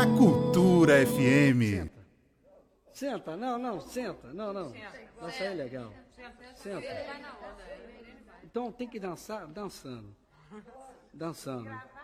Cultura FM. Senta, não, senta. Não. Dança aí legal. Senta. Então tem que dançar dançando.